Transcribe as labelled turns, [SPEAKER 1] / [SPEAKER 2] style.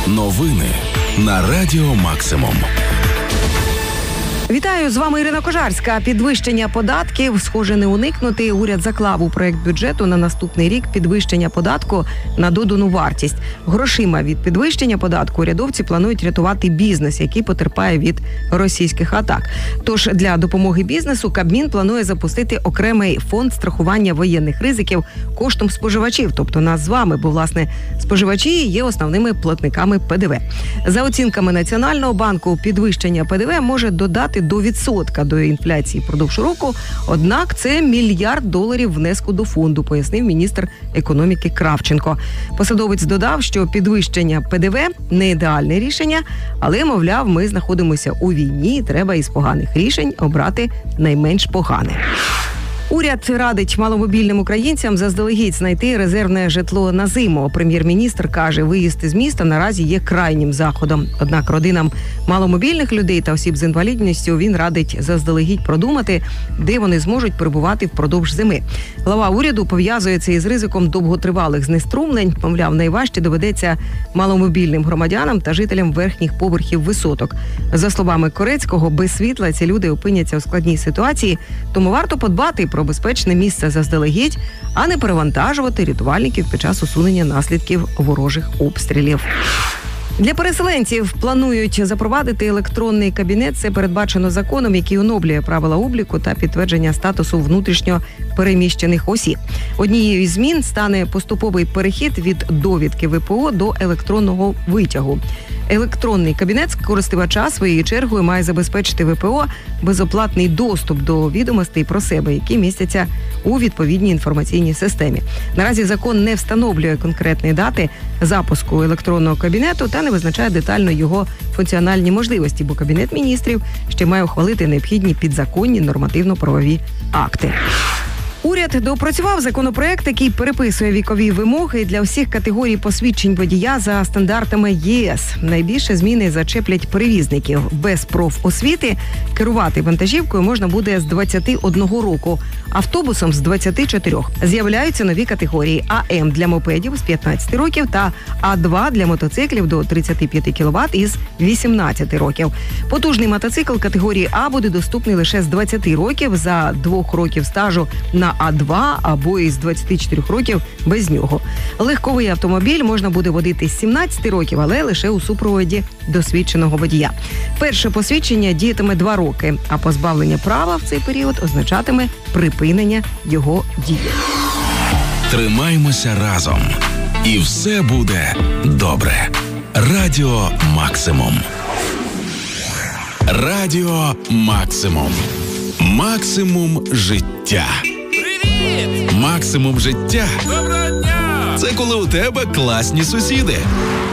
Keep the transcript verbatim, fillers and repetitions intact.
[SPEAKER 1] Новини на Радіо Максимум.
[SPEAKER 2] Вітаю, з вами Ірина Кожарська. Підвищення податків, схоже, не уникнути. Уряд заклав у проект бюджету на наступний рік підвищення податку на додану вартість. Грошима від підвищення податку урядовці планують рятувати бізнес, який потерпає від російських атак. Тож для допомоги бізнесу Кабмін планує запустити окремий фонд страхування воєнних ризиків коштом споживачів, тобто нас з вами, бо, власне, споживачі є основними платниками Пе Де Ве. За оцінками Національного банку, підвищення Пе Де Ве може додати до відсотка до інфляції впродовж року, однак це мільярд доларів внеску до фонду, пояснив міністр економіки Кравченко. Посадовець додав, що підвищення Пе Де Ве – не ідеальне рішення, але, мовляв, ми знаходимося у війні і треба із поганих рішень обрати найменш погане. Уряд радить маломобільним українцям заздалегідь знайти резервне житло на зиму. Прем'єр-міністр каже, виїзд із міста наразі є крайнім заходом. Однак родинам маломобільних людей та осіб з інвалідністю він радить заздалегідь продумати, де вони зможуть перебувати впродовж зими. Глава уряду пов'язує це із ризиком довготривалих знеструмлень. Мовляв, найважче доведеться маломобільним громадянам та жителям верхніх поверхів висоток. За словами Корецького, без світла ці люди опиняться у складній ситуації, тому варто подбати про безпечне місце заздалегідь, а не перевантажувати рятувальників під час усунення наслідків ворожих обстрілів. Для переселенців планують запровадити електронний кабінет. Це передбачено законом, який оновлює правила обліку та підтвердження статусу внутрішньо переміщених осіб. Однією із змін стане поступовий перехід від довідки В По О до електронного витягу. Електронний кабінет користувача своєю чергою має забезпечити В По О безоплатний доступ до відомостей про себе, які містяться у відповідній інформаційній системі. Наразі закон не встановлює конкретної дати запуску електронного кабінету та не визначає детально його функціональні можливості, бо Кабінет міністрів ще має ухвалити необхідні підзаконні нормативно-правові акти. Уряд доопрацював законопроект, який переписує вікові вимоги для всіх категорій посвідчень водія за стандартами Є С. Найбільше зміни зачеплять перевізників. Без профосвіти керувати вантажівкою можна буде з двадцяти одного року, автобусом з двадцяти чотирьох. З'являються нові категорії: А М для мопедів з п'ятнадцяти років та А два для мотоциклів до тридцяти п'яти кіловат із вісімнадцяти років. Потужний мотоцикл категорії А буде доступний лише з двадцяти років за двох років стажу на А два або із двадцяти чотирьох років без нього. Легковий автомобіль можна буде водити з сімнадцяти років, але лише у супроводі досвідченого водія. Перше посвідчення діятиме два роки, а позбавлення права в цей період означатиме припинення його дії.
[SPEAKER 1] Тримаймося разом, і все буде добре. Радіо Максимум. Радіо Максимум. Максимум життя.
[SPEAKER 3] Привіт!
[SPEAKER 1] Максимум життя
[SPEAKER 3] Доброго дня!
[SPEAKER 1] – це коли у тебе класні сусіди.